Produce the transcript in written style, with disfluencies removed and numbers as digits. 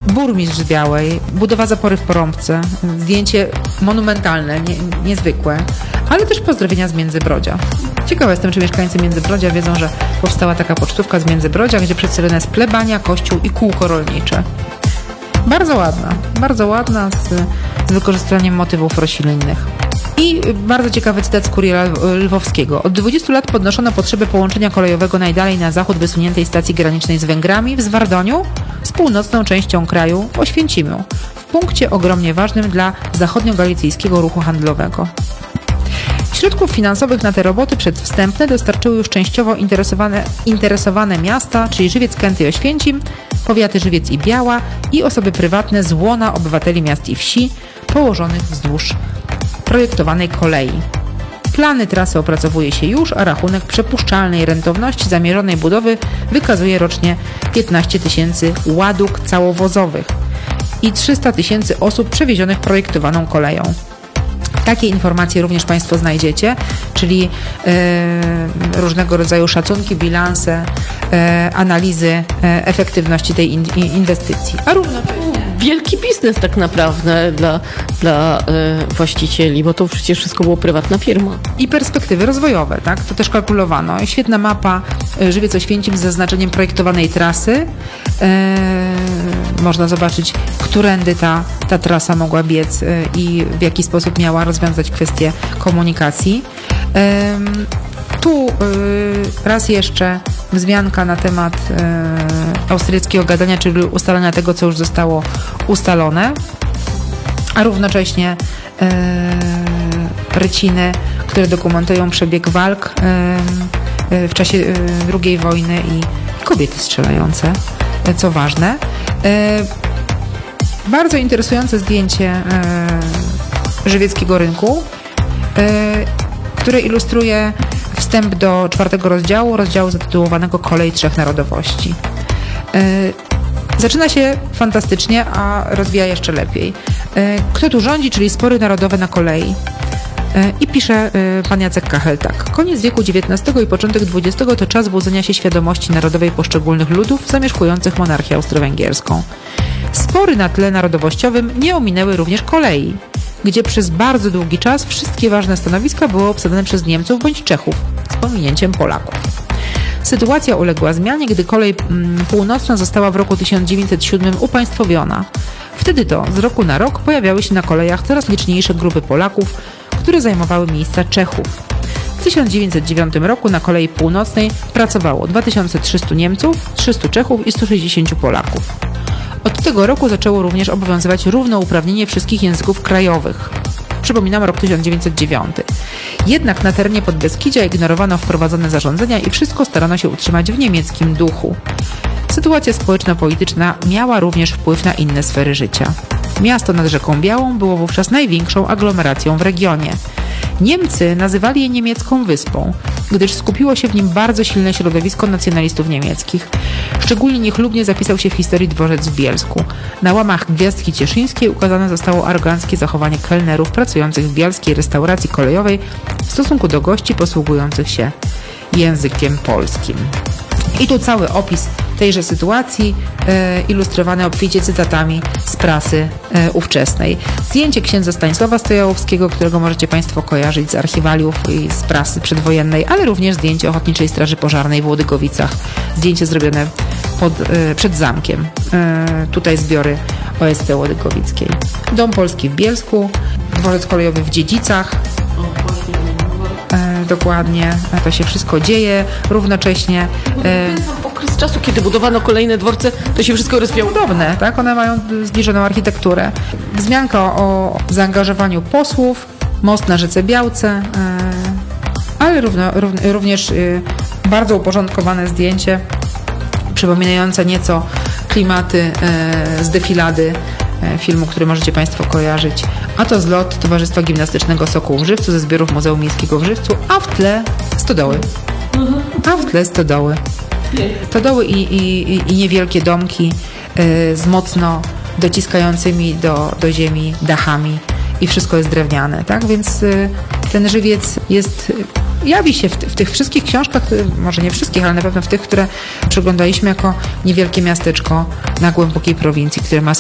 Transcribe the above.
burmistrz Białej, budowa zapory w Porąbce, zdjęcie monumentalne, niezwykłe, ale też pozdrowienia z Międzybrodzia. Ciekawa jestem, czy mieszkańcy Międzybrodzia wiedzą, że powstała taka pocztówka z Międzybrodzia, gdzie przedstawione jest plebania, kościół i kółko rolnicze. Bardzo ładna z wykorzystaniem motywów roślinnych. I bardzo ciekawy cytat z Kuriera Lwowskiego. Od 20 lat podnoszono potrzebę połączenia kolejowego najdalej na zachód wysuniętej stacji granicznej z Węgrami w Zwardoniu z północną częścią kraju w Oświęcimiu, w punkcie ogromnie ważnym dla zachodnio-galicyjskiego ruchu handlowego. Środków finansowych na te roboty przedwstępne dostarczyły już częściowo interesowane miasta, czyli Żywiec, Kęty i Oświęcim, powiaty Żywiec i Biała i osoby prywatne z łona obywateli miast i wsi położonych wzdłuż projektowanej kolei. Plany trasy opracowuje się już, a rachunek przepuszczalnej rentowności zamierzonej budowy wykazuje rocznie 15 000 ładóg całowozowych i 300 000 osób przewiezionych projektowaną koleją. Takie informacje również Państwo znajdziecie, czyli różnego rodzaju szacunki, bilanse, analizy efektywności tej inwestycji. A równocześnie wielki biznes tak naprawdę dla właścicieli, bo to przecież wszystko było prywatna firma. I perspektywy rozwojowe, tak? To też kalkulowano. Świetna mapa Żywiec-Oświęcim z zaznaczeniem projektowanej trasy. Można zobaczyć, którędy ta trasa mogła biec i w jaki sposób miała rozwiązać kwestię komunikacji. Tu raz jeszcze wzmianka na temat austriackiego gadania, czyli ustalenia tego, co już zostało ustalone, a równocześnie ryciny, które dokumentują przebieg walk w czasie II wojny i kobiety strzelające, co ważne. Bardzo interesujące zdjęcie żywieckiego rynku, które ilustruje wstęp do 4 rozdziału zatytułowanego Kolej Trzech Narodowości. Zaczyna się fantastycznie, a rozwija jeszcze lepiej. Kto tu rządzi, czyli spory narodowe na kolei. I pisze pan Jacek Kachel tak. Koniec wieku XIX i początek XX to czas budzenia się świadomości narodowej poszczególnych ludów zamieszkujących monarchię austro-węgierską. Spory na tle narodowościowym nie ominęły również kolei, gdzie przez bardzo długi czas wszystkie ważne stanowiska były obsadzone przez Niemców bądź Czechów, z pominięciem Polaków. Sytuacja uległa zmianie, gdy kolej północna została w roku 1907 upaństwowiona. Wtedy to z roku na rok pojawiały się na kolejach coraz liczniejsze grupy Polaków, które zajmowały miejsca Czechów. W 1909 roku na kolei północnej pracowało 2300 Niemców, 300 Czechów i 160 Polaków. Od tego roku zaczęło również obowiązywać równouprawnienie wszystkich języków krajowych. Przypominam rok 1909. Jednak na terenie Podbeskidzia ignorowano wprowadzone zarządzenia i wszystko starano się utrzymać w niemieckim duchu. Sytuacja społeczno-polityczna miała również wpływ na inne sfery życia. Miasto nad Rzeką Białą było wówczas największą aglomeracją w regionie. Niemcy nazywali je niemiecką wyspą, gdyż skupiło się w nim bardzo silne środowisko nacjonalistów niemieckich. Szczególnie niechlubnie zapisał się w historii dworzec w Bielsku. Na łamach Gwiazdki Cieszyńskiej ukazane zostało aroganckie zachowanie kelnerów pracujących w bielskiej restauracji kolejowej w stosunku do gości posługujących się językiem polskim. I tu cały opis tejże sytuacji, ilustrowany obficie cytatami z prasy ówczesnej. Zdjęcie księdza Stanisława Stojałowskiego, którego możecie Państwo kojarzyć z archiwaliów i z prasy przedwojennej, ale również zdjęcie Ochotniczej Straży Pożarnej w Łodygowicach. Zdjęcie zrobione przed zamkiem. Tutaj zbiory OSP Łodygowickiej. Dom Polski w Bielsku, dworzec kolejowy w Dziedzicach. Dokładnie, to się wszystko dzieje równocześnie. Ten sam okres czasu, kiedy budowano kolejne dworce, to się wszystko rozwijało. Podobne, tak? One mają zbliżoną architekturę. Wzmianka o zaangażowaniu posłów, most na rzece Białce, ale również bardzo uporządkowane zdjęcie przypominające nieco klimaty z defilady filmu, który możecie Państwo kojarzyć. A to zlot Towarzystwa Gimnastycznego Sokół w Żywcu ze zbiorów Muzeum Miejskiego w Żywcu, a w tle stodoły. Stodoły i niewielkie domki z mocno dociskającymi do ziemi dachami i wszystko jest drewniane, tak? Więc ten Żywiec jawi się w tych wszystkich książkach, może nie wszystkich, ale na pewno w tych, które przeglądaliśmy, jako niewielkie miasteczko na głębokiej prowincji, które ma